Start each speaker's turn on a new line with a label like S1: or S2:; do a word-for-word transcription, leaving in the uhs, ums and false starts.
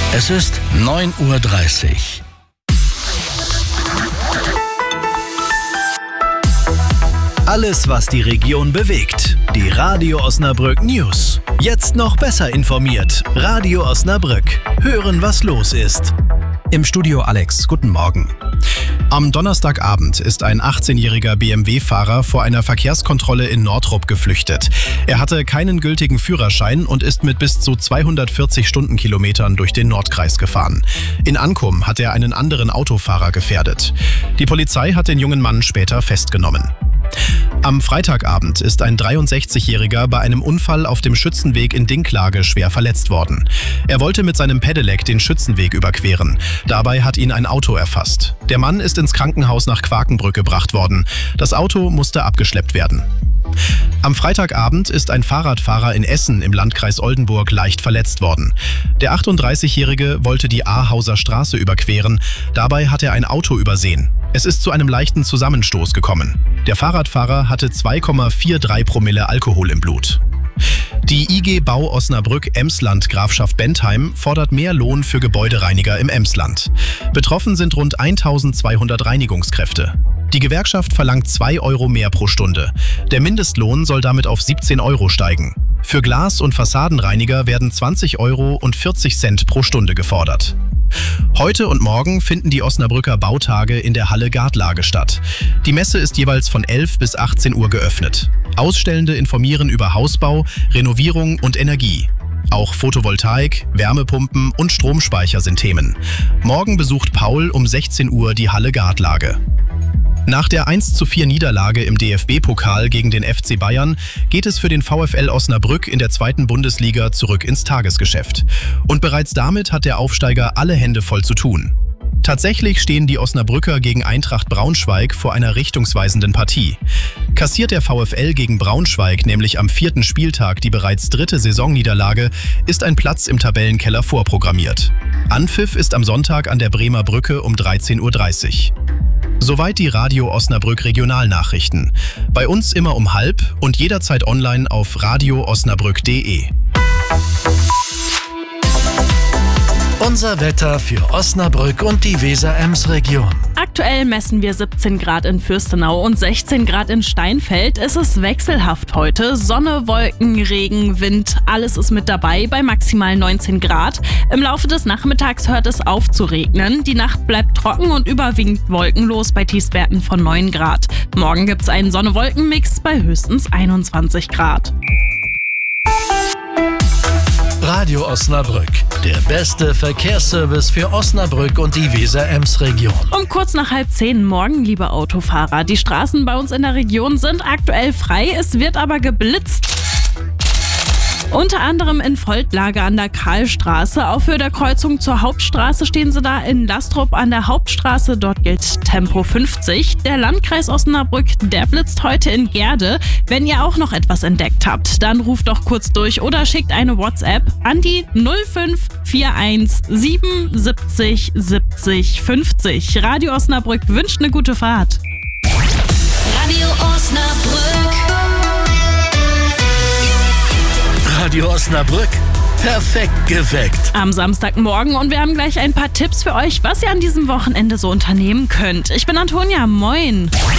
S1: Es ist neun Uhr dreißig. Alles, was die Region bewegt. Die Radio Osnabrück News. Jetzt noch besser informiert. Radio Osnabrück. Hören, was los ist.
S2: Im Studio Alex, guten Morgen. Am Donnerstagabend ist ein achtzehnjähriger B M W-Fahrer vor einer Verkehrskontrolle in Nordrup geflüchtet. Er hatte keinen gültigen Führerschein und ist mit bis zu zweihundertvierzig Stundenkilometern durch den Nordkreis gefahren. In Ankum hat er einen anderen Autofahrer gefährdet. Die Polizei hat den jungen Mann später festgenommen. Am Freitagabend ist ein dreiundsechzigjähriger bei einem Unfall auf dem Schützenweg in Dinklage schwer verletzt worden. Er wollte mit seinem Pedelec den Schützenweg überqueren. Dabei hat ihn ein Auto erfasst. Der Mann ist ins Krankenhaus nach Quakenbrück gebracht worden. Das Auto musste abgeschleppt werden. Am Freitagabend ist ein Fahrradfahrer in Essen im Landkreis Oldenburg leicht verletzt worden. Der achtunddreißigjährige wollte die Ahauser Straße überqueren. Dabei hat er ein Auto übersehen. Es ist zu einem leichten Zusammenstoß gekommen. Der Fahrradfahrer hatte zwei Komma dreiundvierzig Promille Alkohol im Blut. Die I G Bau Osnabrück Emsland Grafschaft Bentheim fordert mehr Lohn für Gebäudereiniger im Emsland. Betroffen sind rund eintausendzweihundert Reinigungskräfte. Die Gewerkschaft verlangt zwei Euro mehr pro Stunde. Der Mindestlohn soll damit auf siebzehn Euro steigen. Für Glas- und Fassadenreiniger werden zwanzig Euro und vierzig Cent pro Stunde gefordert. Heute und morgen finden die Osnabrücker Bautage in der Halle Gartlage statt. Die Messe ist jeweils von elf bis achtzehn Uhr geöffnet. Ausstellende informieren über Hausbau, Renovierung und Energie. Auch Photovoltaik, Wärmepumpen und Stromspeicher sind Themen. Morgen besucht Paul um sechzehn Uhr die Halle Gartlage. Nach der eins zu vier Niederlage im D F B-Pokal gegen den F C Bayern geht es für den VfL Osnabrück in der zweiten Bundesliga zurück ins Tagesgeschäft. Und bereits damit hat der Aufsteiger alle Hände voll zu tun. Tatsächlich stehen die Osnabrücker gegen Eintracht Braunschweig vor einer richtungsweisenden Partie. Kassiert der VfL gegen Braunschweig nämlich am vierten Spieltag die bereits dritte Saisonniederlage, ist ein Platz im Tabellenkeller vorprogrammiert. Anpfiff ist am Sonntag an der Bremer Brücke um dreizehn Uhr dreißig. Soweit die Radio Osnabrück Regionalnachrichten. Bei uns immer um halb und jederzeit online auf radio osnabrück punkt de.
S1: Unser Wetter für Osnabrück und die Weser-Ems-Region.
S3: Aktuell messen wir siebzehn Grad in Fürstenau und sechzehn Grad in Steinfeld. Es ist wechselhaft heute. Sonne, Wolken, Regen, Wind, alles ist mit dabei bei maximal neunzehn Grad. Im Laufe des Nachmittags hört es auf zu regnen. Die Nacht bleibt trocken und überwiegend wolkenlos bei Tiefstwerten von neun Grad. Morgen gibt es einen Sonne-Wolken-Mix bei höchstens einundzwanzig Grad.
S1: Radio Osnabrück, der beste Verkehrsservice für Osnabrück und die Weser-Ems-Region.
S3: Um kurz nach halb zehn morgen, liebe Autofahrer. Die Straßen bei uns in der Region sind aktuell frei, es wird aber geblitzt. Unter anderem in Voltlage an der Karlstraße. Auf Höhe der Kreuzung zur Hauptstraße stehen sie da in Lastrup an der Hauptstraße. Dort gilt Tempo fünfzig. Der Landkreis Osnabrück, der blitzt heute in Gerde. Wenn ihr auch noch etwas entdeckt habt, dann ruft doch kurz durch oder schickt eine WhatsApp an die null fünf vier eins sieben siebzig siebzig fünfzig. Radio Osnabrück wünscht eine gute Fahrt.
S4: Radio Osnabrück.
S1: Radio Osnabrück, perfekt geweckt.
S3: Am Samstagmorgen und wir haben gleich ein paar Tipps für euch, was ihr an diesem Wochenende so unternehmen könnt. Ich bin Antonia, moin.